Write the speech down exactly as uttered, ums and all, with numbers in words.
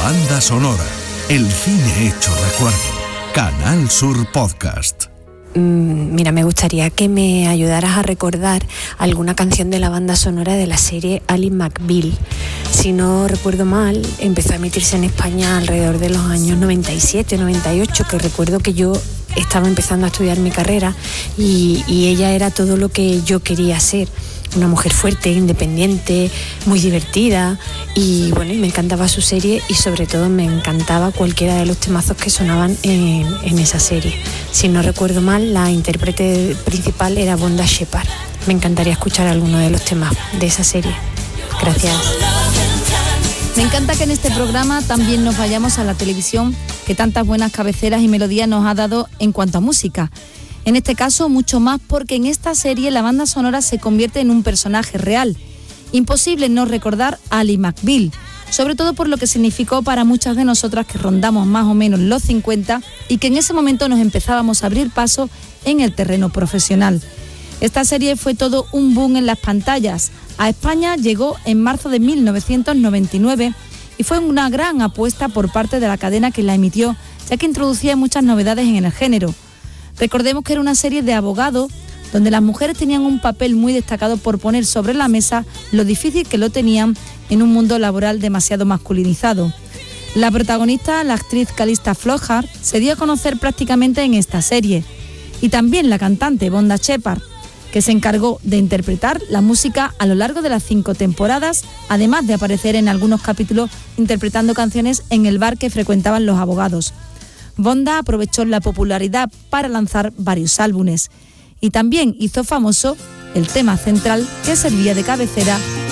banda sonora, el cine hecho recuerdo. Canal Sur Podcast. Mira, me gustaría que me ayudaras a recordar alguna canción de la banda sonora de la serie Ally McBeal. Si no recuerdo mal, empezó a emitirse en España alrededor de los años noventa y siete, noventa y ocho, que recuerdo que yo estaba empezando a estudiar mi carrera y, y ella era todo lo que yo quería ser. Una mujer fuerte, independiente, muy divertida y bueno, y me encantaba su serie y sobre todo me encantaba cualquiera de los temazos que sonaban en, en esa serie. Si no recuerdo mal, la intérprete principal era Vonda Shepard. Me encantaría escuchar alguno de los temas de esa serie. Gracias. Me encanta que en este programa también nos vayamos a la televisión, que tantas buenas cabeceras y melodías nos ha dado en cuanto a música. En este caso, mucho más porque en esta serie la banda sonora se convierte en un personaje real. Imposible no recordar a Ally McBeal, sobre todo por lo que significó para muchas de nosotras que rondamos más o menos los cincuenta y que en ese momento nos empezábamos a abrir paso en el terreno profesional. Esta serie fue todo un boom en las pantallas. A España llegó en marzo de mil novecientos noventa y nueve y fue una gran apuesta por parte de la cadena que la emitió, ya que introducía muchas novedades en el género. Recordemos que era una serie de abogados donde las mujeres tenían un papel muy destacado por poner sobre la mesa lo difícil que lo tenían en un mundo laboral demasiado masculinizado. La protagonista, la actriz Calista Flockhart, se dio a conocer prácticamente en esta serie. Y también la cantante Vonda Shepard, que se encargó de interpretar la música a lo largo de las cinco temporadas, además de aparecer en algunos capítulos interpretando canciones en el bar que frecuentaban los abogados. Vonda aprovechó la popularidad para lanzar varios álbumes y también hizo famoso el tema central que servía de cabecera